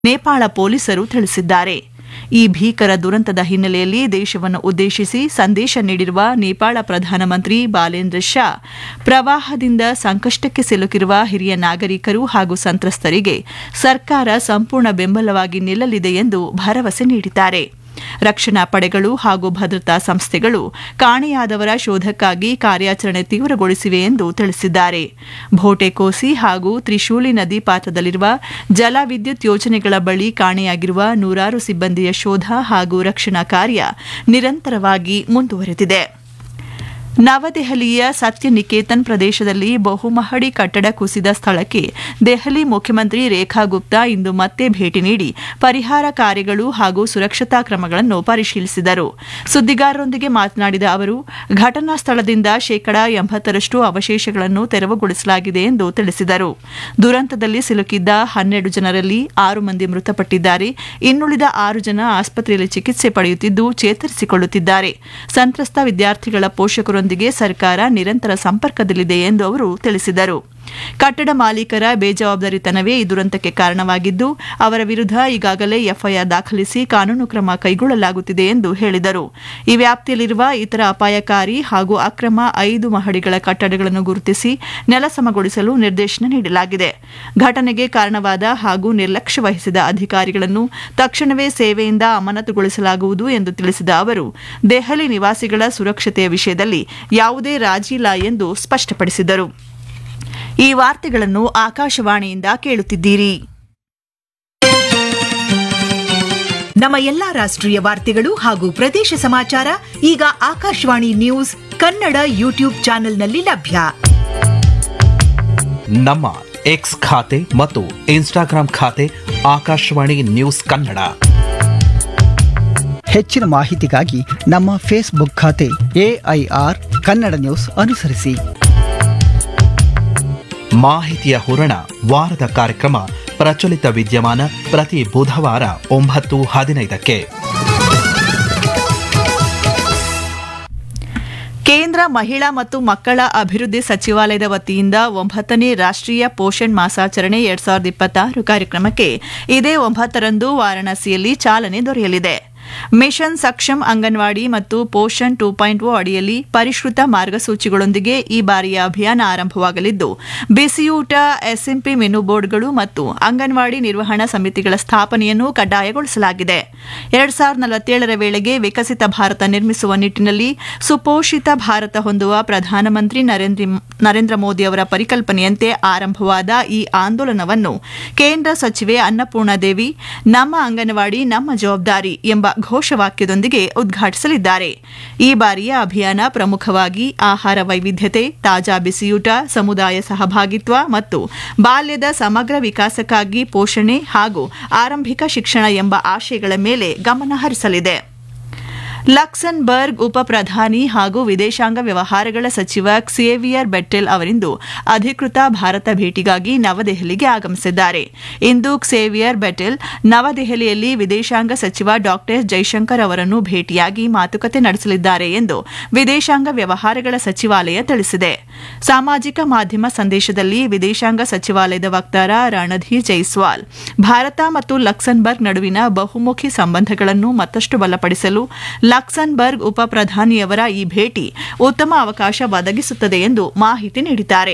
ನೇಪಾಳ ಪೊಲೀಸರು ತಿಳಿಸಿದ್ದಾರೆ. ಈ ಭೀಕರ ದುರಂತದ ಹಿನ್ನೆಲೆಯಲ್ಲಿ ದೇಶವನ್ನು ಉದ್ದೇಶಿಸಿ ಸಂದೇಶ ನೀಡಿರುವ ನೇಪಾಳ ಪ್ರಧಾನಮಂತ್ರಿ ಬಾಲೇಂದ್ರ ಶಾ, ಪ್ರವಾಹದಿಂದ ಸಂಕಷ್ಟಕ್ಕೆ ಸಿಲುಕಿರುವ ಹಿರಿಯ ನಾಗರಿಕರು ಹಾಗೂ ಸಂತ್ರಸ್ತರಿಗೆ ಸರ್ಕಾರ ಸಂಪೂರ್ಣ ಬೆಂಬಲವಾಗಿ ನಿಲ್ಲಲಿದೆ ಎಂದು ಭರವಸೆ ನೀಡಿದ್ದಾರೆ. ರಕ್ಷಣಾ ಪಡೆಗಳು ಹಾಗೂ ಭದ್ರತಾ ಸಂಸ್ಥೆಗಳು ಕಾಣೆಯಾದವರ ಶೋಧಕ್ಕಾಗಿ ಕಾರ್ಯಾಚರಣೆ ತೀವ್ರಗೊಳಿಸಿವೆ ಎಂದು ತಿಳಿಸಿದ್ದಾರೆ. ಭೋಟೆಕೋಸಿ ಹಾಗೂ ತ್ರಿಶೂಲಿ ನದಿ ಪಾತ್ರದಲ್ಲಿರುವ ಜಲವಿದ್ಯುತ್ ಯೋಜನೆಗಳ ಬಳಿ ಕಾಣೆಯಾಗಿರುವ ನೂರಾರು ಸಿಬ್ಬಂದಿಯ ಶೋಧ ಹಾಗೂ ರಕ್ಷಣಾ ಕಾರ್ಯ ನಿರಂತರವಾಗಿ ಮುಂದುವರೆದಿದೆ. ನವದೆಹಲಿಯ ಸತ್ಯನಿಕೇತನ್ ಪ್ರದೇಶದಲ್ಲಿ ಬಹುಮಹಡಿ ಕಟ್ಟಡ ಕುಸಿದ ಸ್ಥಳಕ್ಕೆ ದೆಹಲಿ ಮುಖ್ಯಮಂತ್ರಿ ರೇಖಾ ಗುಪ್ತಾ ಇಂದು ಮತ್ತೆ ಭೇಟಿ ನೀಡಿ ಪರಿಹಾರ ಕಾರ್ಯಗಳು ಹಾಗೂ ಸುರಕ್ಷತಾ ಕ್ರಮಗಳನ್ನು ಪರಿಶೀಲಿಸಿದರು. ಸುದ್ದಿಗಾರರೊಂದಿಗೆ ಮಾತನಾಡಿದ ಅವರು, ಘಟನಾ ಸ್ಥಳದಿಂದ 80% ಅವಶೇಷಗಳನ್ನು ತೆರವುಗೊಳಿಸಲಾಗಿದೆ ಎಂದು ತಿಳಿಸಿದರು. ದುರಂತದಲ್ಲಿ ಸಿಲುಕಿದ್ದ 12 ಜನರಲ್ಲಿ 6 ಮಂದಿ ಮೃತಪಟ್ಟಿದ್ದಾರೆ. ಇನ್ನುಳಿದ 6 ಜನ ಆಸ್ಪತ್ರೆಯಲ್ಲಿ ಚಿಕಿತ್ಸೆ ಪಡೆಯುತ್ತಿದ್ದು ಚೇತರಿಸಿಕೊಳ್ಳುತ್ತಿದ್ದಾರೆ. ಸಂತ್ರಸ್ತ ವಿದ್ಯಾರ್ಥಿಗಳ ಪೋಷಕರು ಸರ್ಕಾರ ನಿರಂತರ ಸಂಪರ್ಕದಲ್ಲಿದೆ ಎಂದು ಅವರು ತಿಳಿಸಿದರು. ಕಟ್ಟಡ ಮಾಲೀಕರ ಬೇಜವಾಬ್ದಾರಿತನವೇ ಈ ದುರಂತಕ್ಕೆ ಕಾರಣವಾಗಿದ್ದು, ಅವರ ವಿರುದ್ಧ ಈಗಾಗಲೇ ಎಫ್ಐಆರ್ ದಾಖಲಿಸಿ ಕಾನೂನು ಕ್ರಮ ಕೈಗೊಳ್ಳಲಾಗುತ್ತಿದೆ ಎಂದು ಹೇಳಿದರು. ಈ ವ್ಯಾಪ್ತಿಯಲ್ಲಿರುವ ಇತರ ಅಪಾಯಕಾರಿ ಹಾಗೂ ಅಕ್ರಮ 5 ಮಹಡಿಗಳ ಕಟ್ಟಡಗಳನ್ನು ಗುರುತಿಸಿ ನೆಲಸಮಗೊಳಿಸಲು ನಿರ್ದೇಶನ ನೀಡಲಾಗಿದೆ. ಘಟನೆಗೆ ಕಾರಣವಾದ ಹಾಗೂ ನಿರ್ಲಕ್ಷ್ಯ ವಹಿಸಿದ ಅಧಿಕಾರಿಗಳನ್ನು ತಕ್ಷಣವೇ ಸೇವೆಯಿಂದ ಅಮಾನತುಗೊಳಿಸಲಾಗುವುದು ಎಂದು ತಿಳಿಸಿದ ಅವರು, ದೆಹಲಿ ನಿವಾಸಿಗಳ ಸುರಕ್ಷತೆಯ ವಿಷಯದಲ್ಲಿ ಯಾವುದೇ ರಾಜಿ ಇಲ್ಲ ಎಂದು ಸ್ಪಷ್ಟಪಡಿಸಿದರು. ಈ ವಾರ್ತೆಗಳನ್ನು ಆಕಾಶವಾಣಿಯಿಂದ ಕೇಳುತ್ತಿದ್ದೀರಿ. ನಮ್ಮ ಎಲ್ಲಾ ರಾಷ್ಟ್ರೀಯ ವಾರ್ತೆಗಳು ಹಾಗೂ ಪ್ರದೇಶ ಸಮಾಚಾರ ಈಗ ಆಕಾಶವಾಣಿ ನ್ಯೂಸ್ ಕನ್ನಡ ಯೂಟ್ಯೂಬ್ ಚಾನೆಲ್ನಲ್ಲಿ ಲಭ್ಯ. ನಮ್ಮ ಎಕ್ಸ್ ಖಾತೆ ಮತ್ತು ಇನ್ಸ್ಟಾಗ್ರಾಂ ಖಾತೆ ಆಕಾಶವಾಣಿ ನ್ಯೂಸ್ ಕನ್ನಡ. ಹೆಚ್ಚಿನ ಮಾಹಿತಿಗಾಗಿ ನಮ್ಮ ಫೇಸ್ಬುಕ್ ಖಾತೆ AIR ಕನ್ನಡ ನ್ಯೂಸ್ ಅನುಸರಿಸಿ. ಮಾಹಿತಿಯ ಹೂರಣ ವಾರದ ಕಾರ್ಯಕ್ರಮ ಪ್ರಚಲಿತ ವಿದ್ಯಮಾನ ಪ್ರತಿ ಬುಧವಾರ 9:15ಕ್ಕೆ. ಕೇಂದ್ರ ಮಹಿಳಾ ಮತ್ತು ಮಕ್ಕಳ ಅಭಿವೃದ್ಧಿ ಸಚಿವಾಲಯದ ವತಿಯಿಂದ 9ನೇ ರಾಷ್ಟ್ರೀಯ ಪೋಷಣ್ ಮಾಸಾಚರಣೆ 2026 ಕಾರ್ಯಕ್ರಮಕ್ಕೆ ಇದೇ 9ರಂದು ವಾರಾಣಸಿಯಲ್ಲಿ ಚಾಲನೆ ದೊರೆಯಲಿದೆ. ಮಿಷನ್ ಸಕ್ಷಮ್ ಅಂಗನವಾಡಿ ಮತ್ತು ಪೋಷಣ್ 2.0 ಅಡಿಯಲ್ಲಿ ಪರಿಷ್ಕೃತ ಮಾರ್ಗಸೂಚಿಗಳೊಂದಿಗೆ ಈ ಬಾರಿಯ ಅಭಿಯಾನ ಆರಂಭವಾಗಲಿದ್ದು, ಬಿಸಿಯೂಟ, ಎಸ್ಎಂಪಿ ಮೆನು ಬೋರ್ಡ್ಗಳು ಮತ್ತು ಅಂಗನವಾಡಿ ನಿರ್ವಹಣಾ ಸಮಿತಿಗಳ ಸ್ಥಾಪನೆಯನ್ನು ಕಡ್ಡಾಯಗೊಳಿಸಲಾಗಿದೆ. 2047ರ ವೇಳೆಗೆ ವಿಕಸಿತ ಭಾರತ ನಿರ್ಮಿಸುವ ನಿಟ್ಟಿನಲ್ಲಿ ಸುಪೋಷಿತ ಭಾರತ ಹೊಂದುವ ಪ್ರಧಾನಮಂತ್ರಿ ನರೇಂದ್ರ ಮೋದಿ ಅವರ ಪರಿಕಲ್ಪನೆಯಂತೆ ಆರಂಭವಾದ ಈ ಆಂದೋಲನವನ್ನು ಕೇಂದ್ರ ಸಚಿವೆ ಅನ್ನಪೂರ್ಣ ದೇವಿ ನಮ್ಮ ಅಂಗನವಾಡಿ ನಮ್ಮ ಜವಾಬ್ದಾರಿ ಎಂಬ ಘೋಷವಾಕ್ಯದೊಂದಿಗೆ ಉದ್ಘಾಟಿಸಲಿದ್ದಾರೆ. ಈ ಬಾರಿಯ ಅಭಿಯಾನ ಪ್ರಮುಖವಾಗಿ ಆಹಾರ ವೈವಿಧ್ಯತೆ, ತಾಜಾ ಬಿಸಿಯೂಟ, ಸಮುದಾಯ ಸಹಭಾಗಿತ್ವ ಮತ್ತು ಬಾಲ್ಯದ ಸಮಗ್ರ ವಿಕಾಸಕ್ಕಾಗಿ ಪೋಷಣೆ ಹಾಗೂ ಆರಂಭಿಕ ಶಿಕ್ಷಣ ಎಂಬ ಆಶಯಗಳ ಮೇಲೆ ಗಮನ ಹರಿಸಲಿದೆ. ಲಕ್ಸೆಂಬರ್ಗ್ ಉಪ ಪ್ರಧಾನಿ ಹಾಗೂ ವಿದೇಶಾಂಗ ವ್ಯವಹಾರಗಳ ಸಚಿವ ಕ್ಸೇವಿಯರ್ ಬೆಟ್ಟೆಲ್ ಅವರಿಂದು ಅಧಿಕೃತ ಭಾರತ ಭೇಟಿಗಾಗಿ ನವದೆಹಲಿಗೆ ಆಗಮಿಸಿದ್ದಾರೆ. ಇಂದು ಕ್ಸೇವಿಯರ್ ಬೆಟ್ಟೆಲ್ ನವದೆಹಲಿಯಲ್ಲಿ ವಿದೇಶಾಂಗ ಸಚಿವ ಡಾ ಜೈಶಂಕರ್ ಅವರನ್ನು ಭೇಟಿಯಾಗಿ ಮಾತುಕತೆ ನಡೆಸಲಿದ್ದಾರೆ ಎಂದು ವಿದೇಶಾಂಗ ವ್ಯವಹಾರಗಳ ಸಚಿವಾಲಯ ತಿಳಿಸಿದೆ. ಸಾಮಾಜಿಕ ಮಾಧ್ಯಮ ಸಂದೇಶದಲ್ಲಿ ವಿದೇಶಾಂಗ ಸಚಿವಾಲಯದ ವಕ್ತಾರ ರಣಧೀರ್ ಜೈಸ್ವಾಲ್, ಭಾರತ ಮತ್ತು ಲಕ್ಸೆಂಬರ್ಗ್ ನಡುವಿನ ಬಹುಮುಖಿ ಸಂಬಂಧಗಳನ್ನು ಮತ್ತಷ್ಟು ಬಲಪಡಿಸಲು ಲಕ್ಸೆಂಬರ್ಗ್ ಉಪ ಪ್ರಧಾನಿಯವರ ಈ ಭೇಟಿ ಉತ್ತಮ ಅವಕಾಶ ಒದಗಿಸುತ್ತದೆ ಎಂದು ಮಾಹಿತಿ ನೀಡಿದ್ದಾರೆ.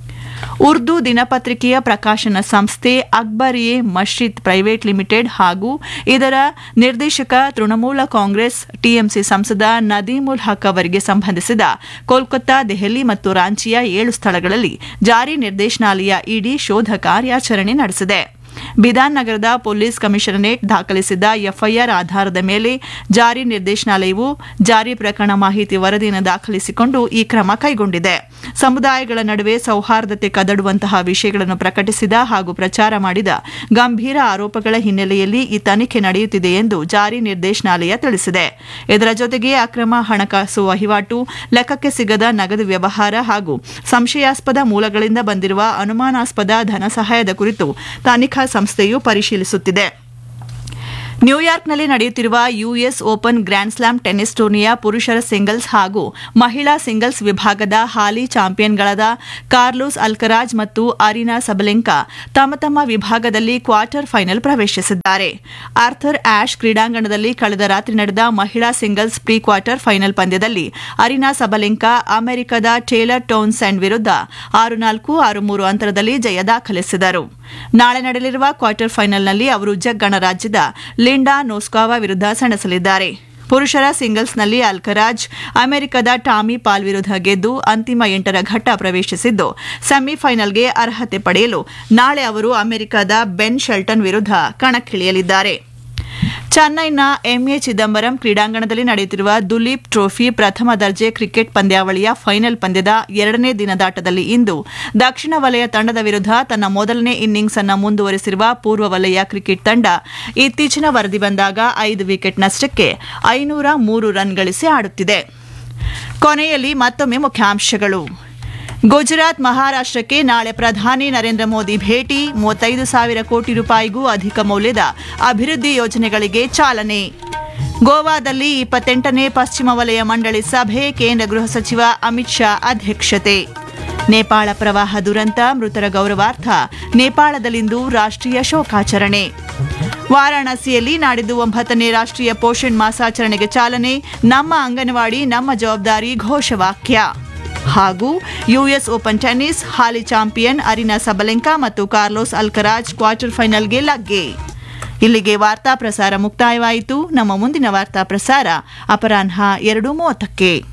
ಉರ್ದು ದಿನಪತ್ರಿಕೆಯ ಪ್ರಕಾಶನ ಸಂಸ್ಥೆ ಅಕ್ಬರ್-ಎ ಮಶ್ರಿತ್ ಪ್ರೈವೇಟ್ ಲಿಮಿಟೆಡ್ ಹಾಗೂ ಇದರ ನಿರ್ದೇಶಕ ತೃಣಮೂಲ ಕಾಂಗ್ರೆಸ್ ಟಿಎಂಸಿ ಸಂಸದ ನದೀಮುಲ್ ಹಕ್ ಅವರಿಗೆ ಸಂಬಂಧಿಸಿದ ಕೋಲ್ಕತ್ತಾ, ದೆಹಲಿ ಮತ್ತು ರಾಂಚಿಯ 7 ಸ್ಥಳಗಳಲ್ಲಿ ಜಾರಿ ನಿರ್ದೇಶನಾಲಯ ಇಡಿ ಶೋಧ ಕಾರ್ಯಾಚರಣೆ ನಡೆಸಿದೆ. ಬಿಧಾನ್ ನಗರದ ಪೊಲೀಸ್ ಕಮಿಷನರೇಟ್ ದಾಖಲಿಸಿದ್ದ ಎಫ್ಐಆರ್ ಆಧಾರದ ಮೇಲೆ ಜಾರಿ ನಿರ್ದೇಶನಾಲಯವು ಜಾರಿ ಪ್ರಕರಣ ಮಾಹಿತಿ ವರದಿಯನ್ನು ದಾಖಲಿಸಿಕೊಂಡು ಈ ಕ್ರಮ ಕೈಗೊಂಡಿದೆ. ಸಮುದಾಯಗಳ ನಡುವೆ ಸೌಹಾರ್ದತೆ ಕದಡುವಂತಹ ವಿಷಯಗಳನ್ನು ಪ್ರಕಟಿಸಿದ ಹಾಗೂ ಪ್ರಚಾರ ಮಾಡಿದ ಗಂಭೀರ ಆರೋಪಗಳ ಹಿನ್ನೆಲೆಯಲ್ಲಿ ಈ ತನಿಖೆ ನಡೆಯುತ್ತಿದೆ ಎಂದು ಜಾರಿ ನಿರ್ದೇಶನಾಲಯ ತಿಳಿಸಿದೆ. ಇದರ ಜೊತೆಗೆ ಅಕ್ರಮ ಹಣಕಾಸು ವಹಿವಾಟು, ಲೆಕ್ಕಕ್ಕೆ ಸಿಗದ ನಗದು ವ್ಯವಹಾರ ಹಾಗೂ ಸಂಶಯಾಸ್ಪದ ಮೂಲಗಳಿಂದ ಬಂದಿರುವ ಅನುಮಾನಾಸ್ಪದ ಧನ ಸಹಾಯದ ಕುರಿತು ತನಿಖಾ ಸಂಸ್ಥೆಯು ಪರಿಶೀಲಿಸುತ್ತಿದೆ. ನ್ಯೂಯಾರ್ಕ್ನಲ್ಲಿ ನಡೆಯುತ್ತಿರುವ US open grand slam tennis ಟೂರ್ನಿಯ ಪುರುಷರ ಸಿಂಗಲ್ಸ್ ಹಾಗೂ ಮಹಿಳಾ ಸಿಂಗಲ್ಸ್ ವಿಭಾಗದ ಹಾಲಿ ಚಾಂಪಿಯನ್ಗಳಾದ ಕಾರ್ಲೋಸ್ ಅಲ್ಕರಾಜ್ ಮತ್ತು ಅರಿನಾ ಸಬಲೆಂಕಾ ತಮ್ಮ ತಮ್ಮ ವಿಭಾಗದಲ್ಲಿ ಕ್ವಾರ್ಟರ್ ಫೈನಲ್ ಪ್ರವೇಶಿಸಿದ್ದಾರೆ. ಆರ್ಥರ್ ಆಶ್ ಕ್ರೀಡಾಂಗಣದಲ್ಲಿ ಕಳೆದ ರಾತ್ರಿ ನಡೆದ ಮಹಿಳಾ ಸಿಂಗಲ್ಸ್ ಪ್ರೀ ಕ್ವಾರ್ಟರ್ ಫೈನಲ್ ಪಂದ್ಯದಲ್ಲಿ ಅರಿನಾ ಸಬಲೆಂಕಾ ಅಮೆರಿಕದ ಟೇಲರ್ ಟೌನ್ಸೆಂಡ್ ವಿರುದ್ಧ 6-4, 6-3 ಅಂತರದಲ್ಲಿ ಜಯ ದಾಖಲಿಸಿದರು. ನಾಳೆ ನಡೆಯಲಿರುವ ಕ್ವಾರ್ಟರ್ ಫೈನಲ್ನಲ್ಲಿ ಅವರು ಜಗ್ ಗಣರಾಜ್ಯದ ಲಿಂಡಾ ನೋಸ್ಕಾವಾ ವಿರುದ್ಧ ಸೆಣಸಲಿದ್ದಾರೆ. ಪುರುಷರ ಸಿಂಗಲ್ಸ್ನಲ್ಲಿ ಅಲ್ಕರಾಜ್ ಅಮೆರಿಕದ ಟಾಮಿ ಪಾಲ್ ವಿರುದ್ಧ ಗೆದ್ದು ಅಂತಿಮ 8ರ ಘಟ್ಟ ಪ್ರವೇಶಿಸಿದ್ದು ಸೆಮಿಫೈನಲ್ಗೆ ಅರ್ಹತೆ ಪಡೆಯಲು ನಾಳೆ ಅವರು ಅಮೆರಿಕದ ಬೆನ್ ಶೆಲ್ಟನ್ ವಿರುದ್ಧ ಕಣಕ್ಕಿಳಿಯಲಿದ್ದಾರೆ. ಚೆನ್ನೈನ ಎಂಎ ಚಿದಂಬರಂ ಕ್ರೀಡಾಂಗಣದಲ್ಲಿ ನಡೆಯುತ್ತಿರುವ ದುಲೀಪ್ ಟ್ರೋಫಿ ಪ್ರಥಮ ದರ್ಜೆ ಕ್ರಿಕೆಟ್ ಪಂದ್ಯಾವಳಿಯ ಫೈನಲ್ ಪಂದ್ಯದ 2ನೇ ದಿನದಾಟದಲ್ಲಿ ಇಂದು ದಕ್ಷಿಣ ವಲಯ ತಂಡದ ವಿರುದ್ಧ ತನ್ನ ಮೊದಲನೇ ಇನ್ನಿಂಗ್ಸ್ ಅನ್ನು ಮುಂದುವರೆಸಿರುವ ಪೂರ್ವ ವಲಯ ಕ್ರಿಕೆಟ್ ತಂಡ ಇತ್ತೀಚಿನ ವರದಿ ಬಂದಾಗ 5 ವಿಕೆಟ್ ನಷ್ಟಕ್ಕೆ 503 ರನ್ ಗಳಿಸಿ ಆಡುತ್ತಿದೆ. ಕೊನೆಯಲ್ಲಿ ಮತ್ತೊಮ್ಮೆ ಮುಖ್ಯಾಂಶಗಳು. ಗುಜರಾತ್ ಮಹಾರಾಷ್ಟ್ರಕ್ಕೆ ನಾಳೆ ಪ್ರಧಾನಿ ನರೇಂದ್ರ ಮೋದಿ ಭೇಟಿ, 35,000 ಕೋಟಿ ರೂಪಾಯಿಗೂ ಅಧಿಕ ಮೌಲ್ಯದ ಅಭಿವೃದ್ಧಿ ಯೋಜನೆಗಳಿಗೆ ಚಾಲನೆ. ಗೋವಾದಲ್ಲಿ 28ನೇ ಪಶ್ಚಿಮ ವಲಯ ಮಂಡಳಿ ಸಭೆ, ಕೇಂದ್ರ ಗೃಹ ಸಚಿವ ಅಮಿತ್ ಶಾ ಅಧ್ಯಕ್ಷತೆ. ನೇಪಾಳ ಪ್ರವಾಹ ದುರಂತ, ಮೃತರ ಗೌರವಾರ್ಥ ನೇಪಾಳದಲ್ಲಿಂದು ರಾಷ್ಟ್ರೀಯ ಶೋಕಾಚರಣೆ. ವಾರಾಣಸಿಯಲ್ಲಿ ನಾಡಿದ್ದು 9ನೇ ರಾಷ್ಟ್ರೀಯ ಪೋಷಣ್ ಮಾಸಾಚರಣೆಗೆ ಚಾಲನೆ, ನಮ್ಮ ಅಂಗನವಾಡಿ ನಮ್ಮ ಜವಾಬ್ದಾರಿ ಘೋಷವಾಕ್ಯ. ಹಾಗೂ ಯುಎಸ್ ಓಪನ್ ಟೆನ್ನಿಸ್ ಹಾಲಿ ಚಾಂಪಿಯನ್ ಅರಿನಾ ಸಬಲೆಂಕಾ ಮತ್ತು ಕಾರ್ಲೋಸ್ ಅಲ್ಕರಾಜ್ ಕ್ವಾರ್ಟರ್ ಫೈನಲ್ಗೆ ಲಗ್ಗೆ. ಇಲ್ಲಿಗೆ ವಾರ್ತಾ ಪ್ರಸಾರ ಮುಕ್ತಾಯವಾಯಿತು. ನಮ್ಮ ಮುಂದಿನ ವಾರ್ತಾ ಪ್ರಸಾರ ಅಪರಾಹ್ನ 2:30ಕ್ಕೆ.